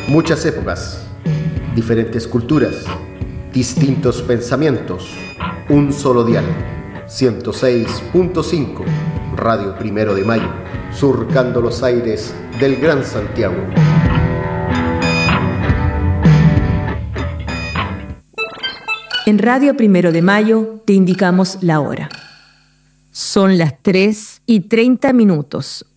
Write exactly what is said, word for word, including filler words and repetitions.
Muchas épocas, diferentes culturas, distintos pensamientos, un solo dial. ciento seis punto cinco, Radio Primero de Mayo, surcando los aires del Gran Santiago. En Radio Primero de Mayo te indicamos la hora. Son las tres y treinta minutos,